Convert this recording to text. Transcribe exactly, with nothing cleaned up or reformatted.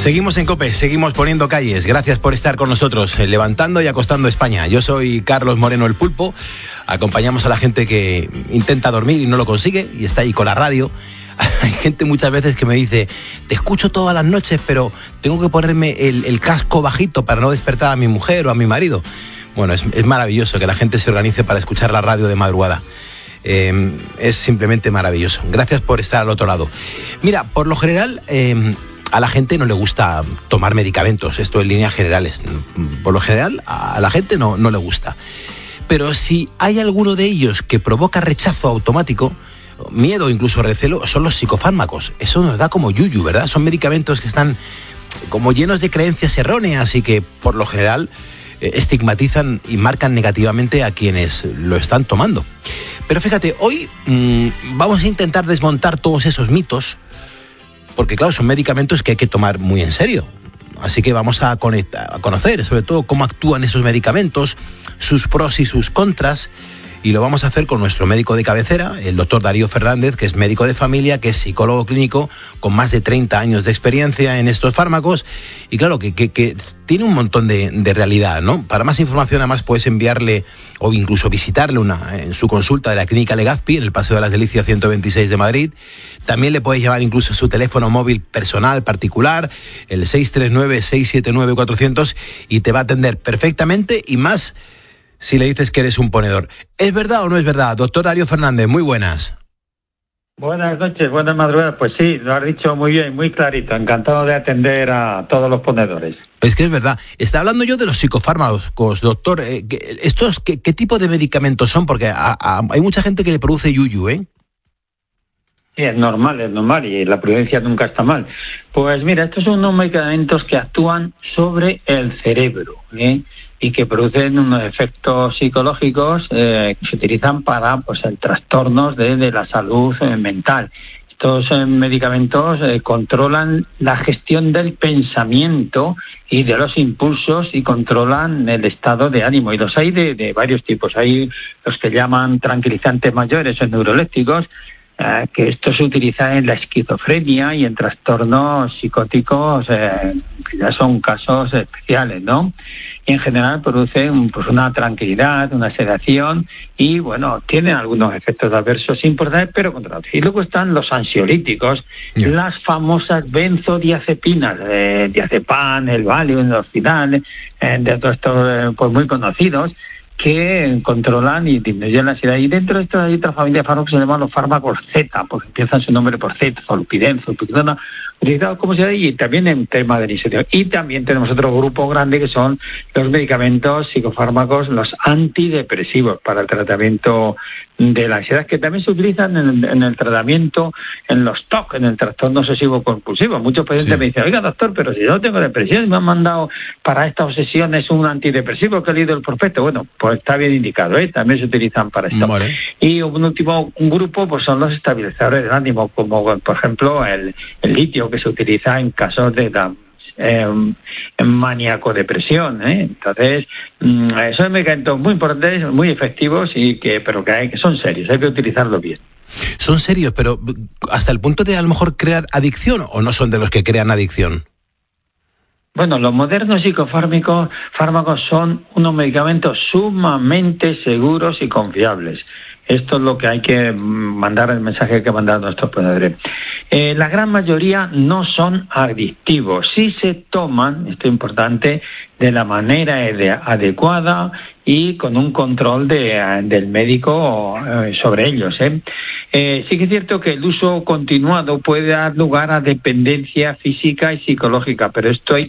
Seguimos en COPE, seguimos poniendo calles. Gracias por estar con nosotros, eh, levantando y acostando España. Yo soy Carlos Moreno, el Pulpo. Acompañamos a la gente que intenta dormir y no lo consigue y está ahí con la radio. Hay gente muchas veces que me dice, te escucho todas las noches, pero tengo que ponerme el, el casco bajito para no despertar a mi mujer o a mi marido. Bueno, es, es maravilloso que la gente se organice para escuchar la radio de madrugada. Eh, es simplemente maravilloso. Gracias por estar al otro lado. Mira, por lo general, eh, a la gente no le gusta tomar medicamentos, esto en líneas generales. Por lo general, a la gente no, no le gusta. Pero si hay alguno de ellos que provoca rechazo automático, miedo, incluso recelo, son los psicofármacos. Eso nos da como yuyu, ¿verdad? Son medicamentos que están como llenos de creencias erróneas y que, por lo general, eh, estigmatizan y marcan negativamente a quienes lo están tomando. Pero fíjate, hoy mmm, vamos a intentar desmontar todos esos mitos, porque claro, son medicamentos que hay que tomar muy en serio. Así que vamos a, conectar, a conocer, sobre todo, cómo actúan esos medicamentos, sus pros y sus contras, y lo vamos a hacer con nuestro médico de cabecera, el doctor Darío Fernández, que es médico de familia, que es psicólogo clínico, con más de treinta años de experiencia en estos fármacos, y claro, que, que, que tiene un montón de, de realidad, ¿no? Para más información, además, puedes enviarle o incluso visitarle una, en su consulta de la Clínica Legazpi, en el Paseo de las Delicias ciento veintiséis de Madrid. También le puedes llevar incluso su teléfono móvil personal, particular, el seis tres nueve, seis siete nueve, cuatrocientos, y te va a atender perfectamente, y más si le dices que eres un ponedor. ¿Es verdad o no es verdad? Doctor Darío Fernández, muy buenas. Buenas noches, buenas madrugadas. Pues sí, lo has dicho muy bien, muy clarito. Encantado de atender a todos los ponedores. Es que es verdad. Está hablando yo de los psicofármacos, doctor. Eh, ¿Estos qué, qué tipo de medicamentos son? Porque a, a, hay mucha gente que le produce yuyu, ¿eh? Sí, es normal, es normal, y la prudencia nunca está mal. Pues mira, estos son unos medicamentos que actúan sobre el cerebro, ¿eh? Y que producen unos efectos psicológicos eh, que se utilizan para, pues, el trastornos de, de la salud eh, mental. Estos eh, medicamentos eh, controlan la gestión del pensamiento y de los impulsos y controlan el estado de ánimo. Y los hay de, de varios tipos. Hay los que llaman tranquilizantes mayores o neurolépticos, Eh, que esto se utiliza en la esquizofrenia y en trastornos psicóticos, eh, que ya son casos especiales, ¿no? Y en general producen, pues, una tranquilidad, una sedación, y bueno, tienen algunos efectos adversos importantes, pero controlados. Y luego están los ansiolíticos, yeah. las famosas benzodiazepinas, eh, diazepam, el Valium, el Orfidal, eh, de todos estos eh, pues muy conocidos, que controlan y disminuyen la ansiedad. Y dentro de esto hay otra familia de fármacos que se llaman los fármacos Z, porque empiezan su nombre por Z, zolpidem, zolpidona, utilizados como se y también en tema de iniciativa. Y también tenemos otro grupo grande que son los medicamentos psicofármacos, los antidepresivos para el tratamiento de la ansiedad, que también se utilizan en, en el tratamiento, en los T O C, en el trastorno obsesivo compulsivo. Muchos pacientes sí. me dicen, oiga, doctor, pero si yo no tengo depresión, me han mandado para esta obsesión es un antidepresivo que he leído el prospecto. Bueno, pues está bien indicado, ¿eh? También se utilizan para esto. Vale. Y un último un grupo pues son los estabilizadores del ánimo, como por ejemplo el, el litio, que se utiliza en casos de la eh, maníaco-depresión, ¿eh? Entonces, mmm, son medicamentos muy importantes, muy efectivos, y que pero que, hay, que son serios, hay que utilizarlos bien. Son serios, pero hasta el punto de a lo mejor crear adicción, ¿o no son de los que crean adicción? Bueno, los modernos psicofármacos fármacos son unos medicamentos sumamente seguros y confiables. Esto es lo que hay que mandar, el mensaje que hay que mandar a nuestros ponedores. Eh, la gran mayoría no son adictivos. Si se toman, esto es importante, de la manera adecuada y con un control de, del médico eh, sobre ellos. ¿eh? Eh, sí que es cierto que el uso continuado puede dar lugar a dependencia física y psicológica, pero esto hay